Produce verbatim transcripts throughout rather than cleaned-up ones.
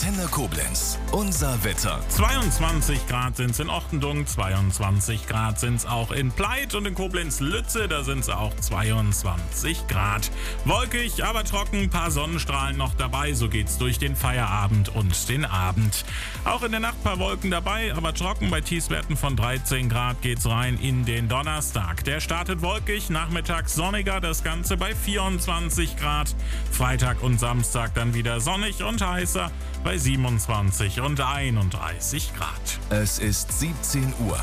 Antenne Koblenz. Unser Wetter. zweiundzwanzig Grad sind es in Ochtendung, zweiundzwanzig Grad sind es auch in Pleit und in Koblenz-Lütze, da sind es auch zweiundzwanzig Grad. Wolkig, aber trocken, paar Sonnenstrahlen noch dabei, so geht's durch den Feierabend und den Abend. Auch in der Nacht paar Wolken dabei, aber trocken, bei Tiefstwerten von dreizehn Grad geht's rein in den Donnerstag. Der startet wolkig, nachmittags sonniger, das Ganze bei vierundzwanzig Grad. Freitag und Samstag dann wieder sonnig und heißer bei siebenundzwanzig und einunddreißig Grad. Es ist siebzehn Uhr.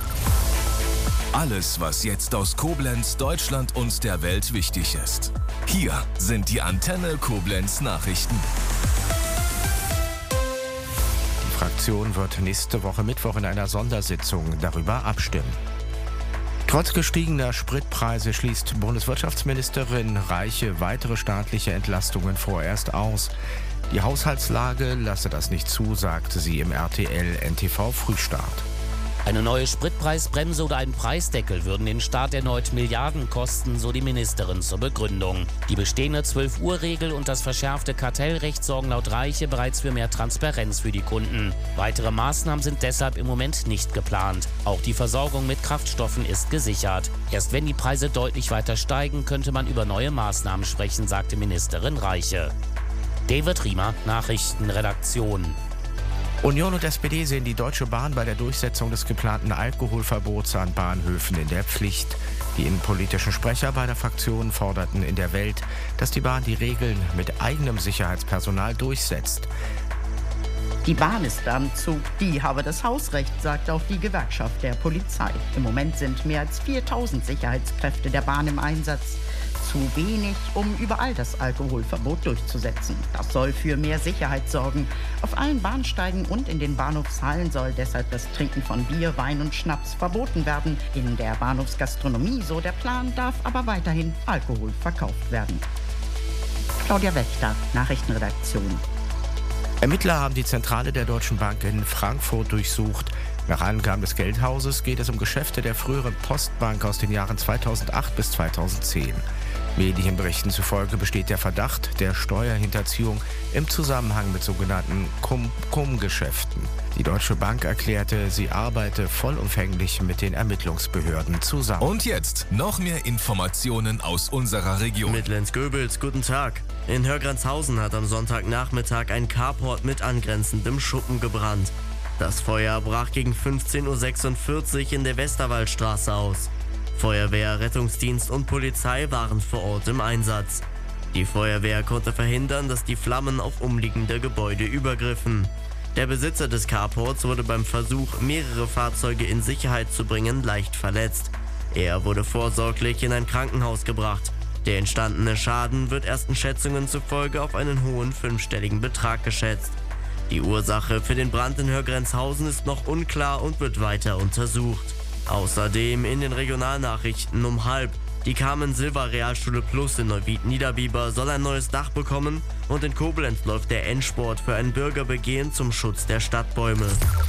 Alles, was jetzt aus Koblenz, Deutschland und der Welt wichtig ist. Hier sind die Antenne Koblenz Nachrichten. Die Fraktion wird nächste Woche Mittwoch in einer Sondersitzung darüber abstimmen. Trotz gestiegener Spritpreise schließt Bundeswirtschaftsministerin Reiche weitere staatliche Entlastungen vorerst aus. Die Haushaltslage lasse das nicht zu, sagte sie im R T L-N T V-Frühstart. Eine neue Spritpreisbremse oder ein Preisdeckel würden den Staat erneut Milliarden kosten, so die Ministerin zur Begründung. Die bestehende zwölf-Uhr-Regel und das verschärfte Kartellrecht sorgen laut Reiche bereits für mehr Transparenz für die Kunden. Weitere Maßnahmen sind deshalb im Moment nicht geplant. Auch die Versorgung mit Kraftstoffen ist gesichert. Erst wenn die Preise deutlich weiter steigen, könnte man über neue Maßnahmen sprechen, sagte Ministerin Reiche. David Riemer, Nachrichtenredaktion. Union und S P D sehen die Deutsche Bahn bei der Durchsetzung des geplanten Alkoholverbots an Bahnhöfen in der Pflicht. Die innenpolitischen Sprecher beider Fraktionen forderten in der Welt, dass die Bahn die Regeln mit eigenem Sicherheitspersonal durchsetzt. Die Bahn ist am Zug, die habe das Hausrecht, sagt auch die Gewerkschaft der Polizei. Im Moment sind mehr als viertausend Sicherheitskräfte der Bahn im Einsatz. Zu wenig, um überall das Alkoholverbot durchzusetzen. Das soll für mehr Sicherheit sorgen. Auf allen Bahnsteigen und in den Bahnhofshallen soll deshalb das Trinken von Bier, Wein und Schnaps verboten werden. In der Bahnhofsgastronomie, so der Plan, darf aber weiterhin Alkohol verkauft werden. Claudia Wächter, Nachrichtenredaktion. Ermittler haben die Zentrale der Deutschen Bank in Frankfurt durchsucht. Nach Angaben des Geldhauses geht es um Geschäfte der früheren Postbank aus den Jahren zweitausendacht bis zweitausendzehn. Medienberichten zufolge besteht der Verdacht der Steuerhinterziehung im Zusammenhang mit sogenannten Cum-Cum-Geschäften. Die Deutsche Bank erklärte, sie arbeite vollumfänglich mit den Ermittlungsbehörden zusammen. Und jetzt noch mehr Informationen aus unserer Region. Mitlenz-Göbels, guten Tag. In Hörgrenzhausen hat am Sonntagnachmittag ein Carport mit angrenzendem Schuppen gebrannt. Das Feuer brach gegen fünfzehn Uhr sechsundvierzig in der Westerwaldstraße aus. Feuerwehr, Rettungsdienst und Polizei waren vor Ort im Einsatz. Die Feuerwehr konnte verhindern, dass die Flammen auf umliegende Gebäude übergriffen. Der Besitzer des Carports wurde beim Versuch, mehrere Fahrzeuge in Sicherheit zu bringen, leicht verletzt. Er wurde vorsorglich in ein Krankenhaus gebracht. Der entstandene Schaden wird ersten Schätzungen zufolge auf einen hohen fünfstelligen Betrag geschätzt. Die Ursache für den Brand in Hörgrenzhausen ist noch unklar und wird weiter untersucht. Außerdem in den Regionalnachrichten um halb. Die Carmen-Silva-Realschule Plus in Neuwied-Niederbiber soll ein neues Dach bekommen und in Koblenz läuft der Endsport für ein Bürgerbegehren zum Schutz der Stadtbäume.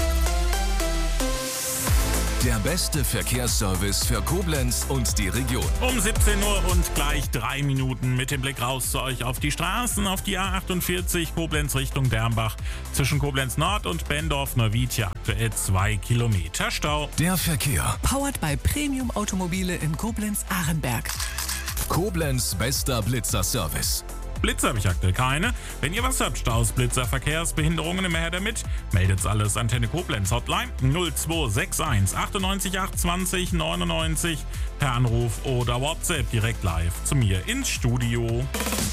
Der beste Verkehrsservice für Koblenz und die Region. Um siebzehn Uhr und gleich drei Minuten mit dem Blick raus zu euch auf die Straßen, auf die A achtundvierzig Koblenz Richtung Dermbach. Zwischen Koblenz Nord und Bendorf-Neuwied hier aktuell zwei Kilometer Stau. Der Verkehr. Powered by Premium Automobile in Koblenz-Ahrenberg. Koblenz bester Blitzer-Service. Blitzer habe ich aktuell keine. Wenn ihr was habt, Staus, Blitzer, Verkehrsbehinderungen, immer her damit. Meldet's alles. Antenne Koblenz Hotline null zwei sechs eins achtundneunzig achtundzwanzig neunundneunzig per Anruf oder WhatsApp direkt live zu mir ins Studio.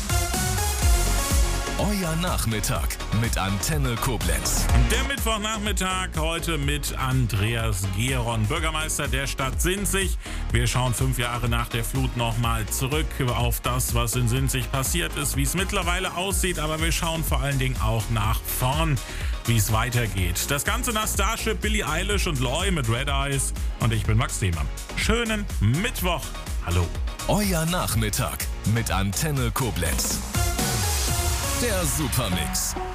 Euer Nachmittag mit Antenne Koblenz. Der Mittwochnachmittag heute mit Andreas Geron, Bürgermeister der Stadt Sinzig. Wir schauen fünf Jahre nach der Flut nochmal zurück auf das, was in Sinzig passiert ist, wie es mittlerweile aussieht, aber wir schauen vor allen Dingen auch nach vorn, wie es weitergeht. Das Ganze nach Starship, Billie Eilish und Loy mit Red Eyes und ich bin Max Demann. Schönen Mittwoch. Hallo. Euer Nachmittag mit Antenne Koblenz. Der Supermix.